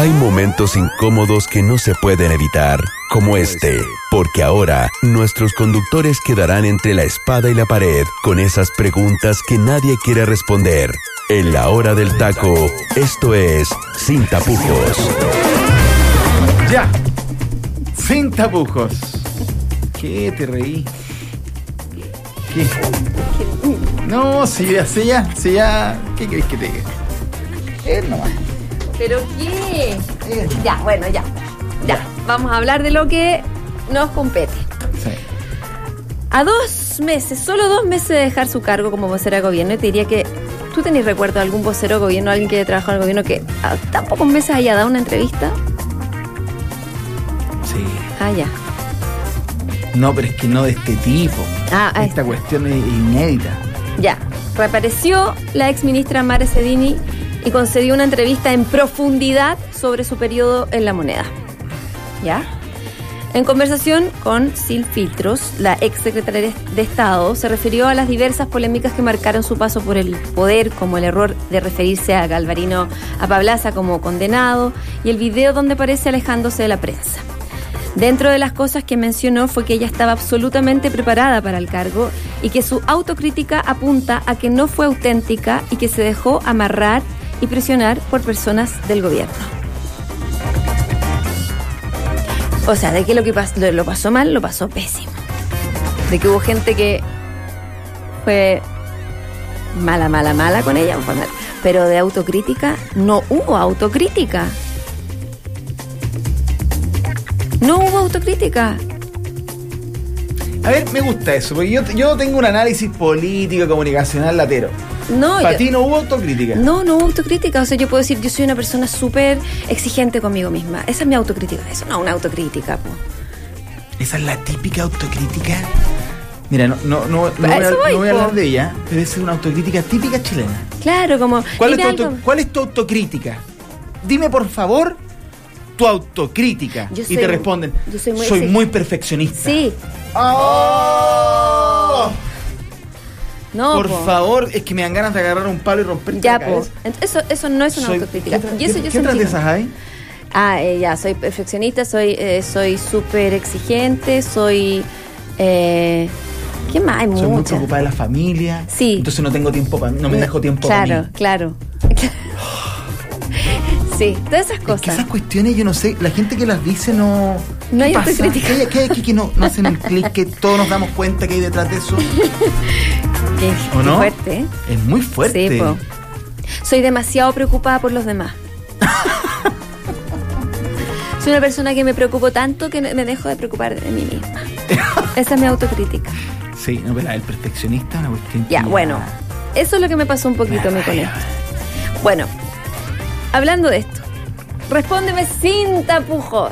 Hay momentos incómodos que no se pueden evitar, como este, porque ahora nuestros conductores quedarán entre la espada y la pared con esas preguntas que nadie quiere responder. En la hora del taco, esto es Sin Tapujos. Ya, sin tapujos. ¿Qué te reí? ¿Qué? No, si ya. ¿Qué querés que te diga? Nomás. ¿Pero qué? Ya, bueno, ya. Vamos a hablar de lo que nos compete. Sí. A 2 meses, solo 2 meses de dejar su cargo como vocera de gobierno, y te diría que tú tenés recuerdo de algún vocero de gobierno, alguien que haya trabajado en el gobierno que a tan pocos meses haya dado una entrevista. Sí. Ah, ya. No, pero es que no de este tipo. Esta cuestión es inédita. Ya. Reapareció la exministra Mara Sedini y concedió una entrevista en profundidad sobre su periodo en La Moneda. ¿Ya? En conversación con Sin Filtros, la exsecretaria de Estado se refirió a las diversas polémicas que marcaron su paso por el poder, como el error de referirse a Galvarino Apablaza como condenado y el video donde aparece alejándose de la prensa. Dentro de las cosas que mencionó fue que ella estaba absolutamente preparada para el cargo y que su autocrítica apunta a que no fue auténtica y que se dejó amarrar y presionar por personas del gobierno. O sea, de que lo pasó mal, lo pasó pésimo. De que hubo gente que fue mala con ella, fue mal. Pero de autocrítica, no hubo autocrítica. No hubo autocrítica. A ver, me gusta eso, porque yo tengo un análisis político, comunicacional latero. No, ¿Para ti no hubo autocrítica? No hubo autocrítica. O sea, yo puedo decir, yo soy una persona súper exigente conmigo misma. Esa es mi autocrítica. Eso no es una autocrítica, po. Esa es la típica autocrítica. Mira, no voy a hablar de ella, pero es una autocrítica típica chilena. Claro, como... ¿Cuál es tu autocrítica? Dime, por favor, tu autocrítica. Y te responden, soy muy perfeccionista. Sí. ¡Oh! No, por favor, es que me dan ganas de agarrar un palo y romper la cabeza. Eso no es una autocrítica. ¿Qué otras de esas hay? Soy perfeccionista, soy súper exigente, soy... ¿Qué más? Hay muchas. Soy muy preocupada de la familia. Sí. Entonces no tengo tiempo para mí, no me dejo tiempo para mí. Claro. Sí, todas esas cosas. Es que esas cuestiones, yo no sé, la gente que las dice no... No hay autocrítica. ¿Qué hay aquí que no hacen el clic, que todos nos damos cuenta que hay detrás de eso? ¿O no? Es fuerte, ¿eh? Es muy fuerte. Sí, po. Soy demasiado preocupada por los demás. Soy una persona que me preocupo tanto que me dejo de preocupar de mí misma. Esa es mi autocrítica. Sí, no, pero el perfeccionista es una cuestión. Ya, bueno, eso es lo que me pasó un poquito a mí con esto. Bueno, hablando de esto, respóndeme sin tapujos.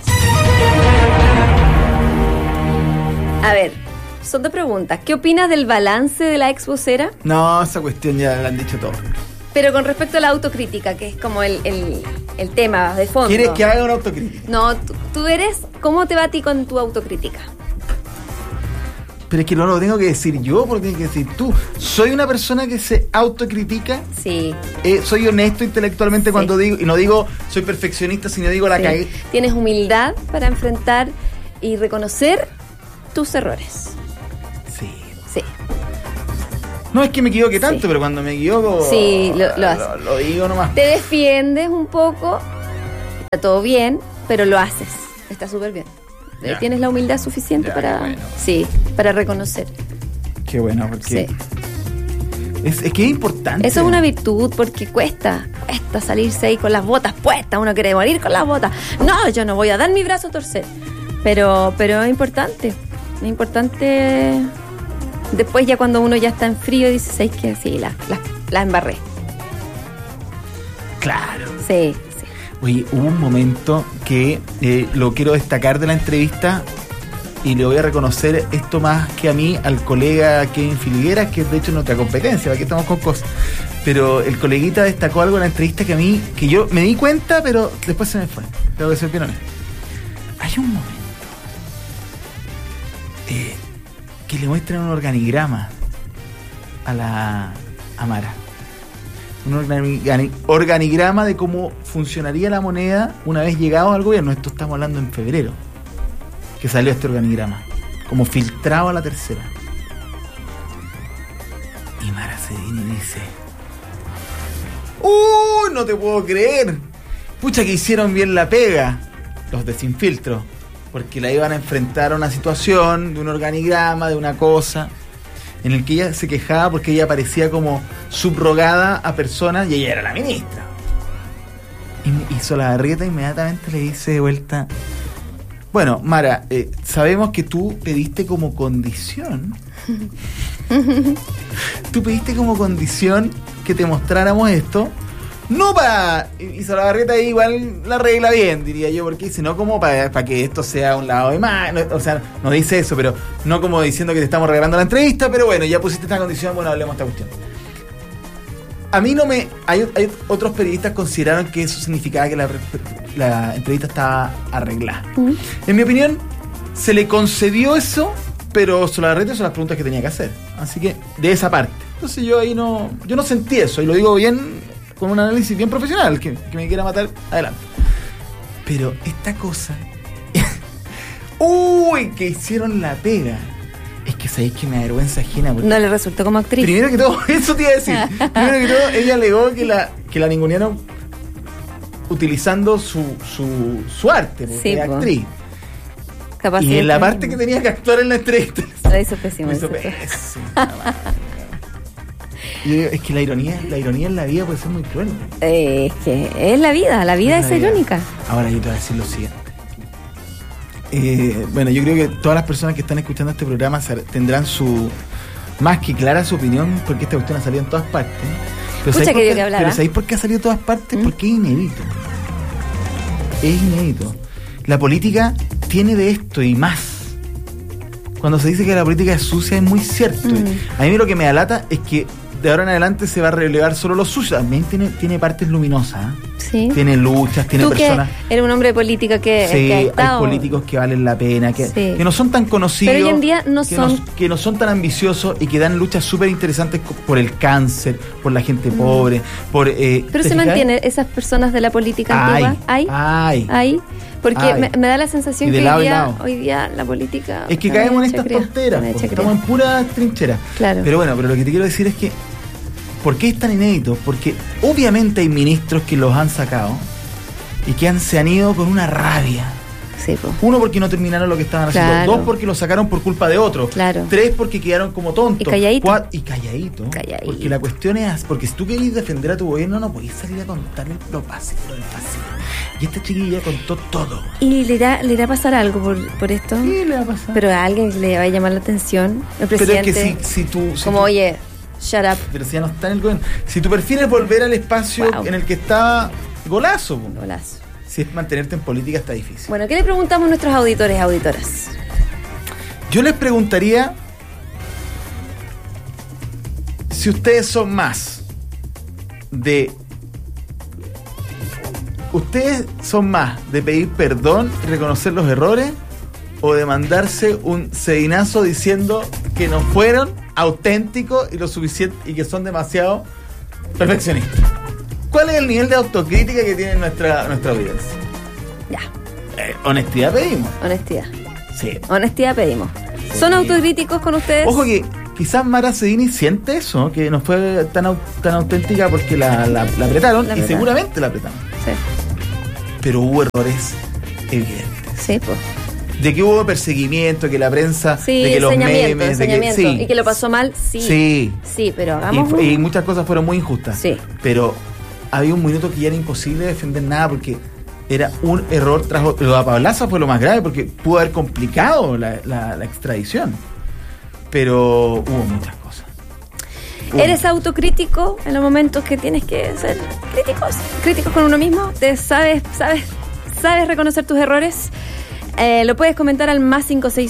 A ver, son 2 preguntas. ¿Qué opinas del balance de la ex vocera? No, esa cuestión ya la han dicho todos. Pero con respecto a la autocrítica, que es como el tema de fondo. ¿Quieres que haga una autocrítica? No, tú eres... ¿Cómo te va a ti con tu autocrítica? Pero es que no lo tengo que decir yo, porque tienes que decir tú. ¿Soy una persona que se autocritica? Sí. ¿Soy honesto intelectualmente cuando digo, y no digo soy perfeccionista, sino digo la cagué? ¿Tienes humildad para enfrentar y reconocer tus errores? Sí. Sí. No es que me equivoque tanto, pero cuando me equivoco... Sí, lo haces. Lo digo nomás. Te defiendes un poco, está todo bien, pero lo haces. Está súper bien. Ya. Tienes la humildad suficiente para... Bueno. Sí, para reconocer. Qué bueno, porque... Sí. Es que es importante. Eso es una virtud, porque cuesta salirse ahí con las botas puestas. Uno quiere morir con las botas. No, yo no voy a dar mi brazo a torcer. Pero es importante. Es importante... Después ya cuando uno ya está en frío, dice, ¿sabes qué? Sí, la embarré. Claro. Sí. Oye, hubo un momento que lo quiero destacar de la entrevista y le voy a reconocer esto más que a mí al colega Kevin Filgueras, que es de hecho nuestra competencia, aquí estamos con cosas. Pero el coleguita destacó algo en la entrevista que yo me di cuenta, pero después se me fue. Tengo que ser bien honesto. Hay un momento que le muestran un organigrama a Mara. un organigrama de cómo funcionaría la moneda una vez llegado al gobierno. Esto estamos hablando en febrero, que salió este organigrama, como filtrado a la tercera. Y Mara Cedini dice: no te puedo creer. Pucha que hicieron bien la pega los de Sin Filtro, porque la iban a enfrentar a una situación de un organigrama, de una cosa en el que ella se quejaba porque ella parecía como subrogada a personas y ella era la ministra. Y Solabarrieta inmediatamente le dice de vuelta: bueno, Mara, sabemos que tú pediste como condición que te mostráramos esto, no para... Y Solabarrieta igual la arregla bien, diría yo, porque dice, no como para que esto sea un lado de más, no, o sea, no dice eso, pero no como diciendo que te estamos regalando la entrevista, pero bueno, ya pusiste esta condición, bueno, hablemos de esta cuestión. A mí no me... Hay otros periodistas consideraron que eso significaba que la entrevista estaba arreglada. En mi opinión, se le concedió eso, pero Solabarrieta son las preguntas que tenía que hacer. Así que, de esa parte. Entonces yo ahí no sentí eso, y lo digo bien, con un análisis bien profesional, que me quiera matar, adelante. Pero esta cosa... que hicieron la pega. Es que sabéis que me da vergüenza ajena. No le resultó como actriz. Primero que todo, eso te iba a decir. Primero que todo, ella alegó que la ningunearon utilizando su arte, porque es actriz. Capaz y en la parte que tenía que actuar en la entrevista. La hizo pésimo. Es que la ironía en la vida puede ser muy cruel. Es que es la vida es irónica. Ahora yo te voy a decir lo siguiente. Bueno, yo creo que todas las personas que están escuchando este programa tendrán su más que clara su opinión, porque esta cuestión ha salido en todas partes. Pero ¿sabéis por qué ha salido en todas partes? Porque es inédito. Es inédito. La política tiene de esto y más. Cuando se dice que la política es sucia, es muy cierto. A mí lo que me da lata es que de ahora en adelante se va a relevar solo lo sucio. También tiene partes luminosas. Sí. Tiene luchas, tiene personas. Que eres un hombre de política que ha estado... hay políticos que valen la pena, que no son tan conocidos. Pero hoy en día que no son tan ambiciosos y que dan luchas súper interesantes por el cáncer, por la gente pobre, por... Pero se mantienen esas personas de la política antigua. ¿Hay? Porque me da la sensación que hoy día la política... Es que caemos en estas tonteras, estamos en pura trinchera. Claro. Pero bueno, lo que te quiero decir es que ¿por qué es tan inédito? Porque obviamente hay ministros que los han sacado y que se han ido con una rabia. Sí, pues. 1, porque no terminaron lo que estaban haciendo. Claro. 2, porque lo sacaron por culpa de otros. Claro. 3, porque quedaron como tontos. Y calladito. 4, y calladito. Porque la cuestión es, porque si tú querés defender a tu gobierno, no podés salir a contar lo pasivo. Y esta chiquilla contó todo. ¿Y le irá a pasar algo por esto? Sí, le va a pasar. Pero a alguien le va a llamar la atención. El presidente. Pero es que si tú... oye, shut up. Pero si ya no está en el gobierno. Si tú prefieres volver al espacio en el que está, golazo. Golazo. Si es mantenerte en política, está difícil. Bueno, ¿qué le preguntamos a nuestros auditores y auditoras? Yo les preguntaría si ustedes son más de... ¿Ustedes son más de pedir perdón y reconocer los errores o de mandarse un cedinazo diciendo que no fueron auténticos y lo suficiente y que son demasiado perfeccionistas? ¿Cuál es el nivel de autocrítica que tiene nuestra audiencia? Ya. Honestidad pedimos. Honestidad. Sí. Honestidad pedimos. Sí. ¿Son autocríticos con ustedes? Ojo que quizás Mara Cedini siente eso, que no fue tan auténtica porque la apretaron y seguramente la apretaron. Sí. Pero hubo errores evidentes. Sí, pues. De que hubo perseguimiento, que la prensa, sí, de que los memes, de que, sí, y que lo pasó mal, sí, pero hagamos y muchas cosas fueron muy injustas. Sí. Pero había un minuto que ya era imposible defender nada porque era un error tras otro. Lo de Pablaza fue lo más grave porque pudo haber complicado la extradición. Pero hubo muchas cosas. ¿Eres autocrítico en los momentos que tienes que ser críticos con uno mismo? ¿Sabes reconocer tus errores? Lo puedes comentar al más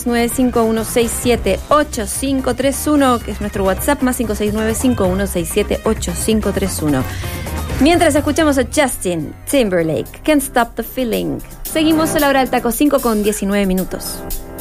569-5167-8531, que es nuestro WhatsApp, más 569-5167-8531. Mientras escuchamos a Justin Timberlake, Can't Stop the Feeling. Seguimos a la hora del taco, 5:19 minutos.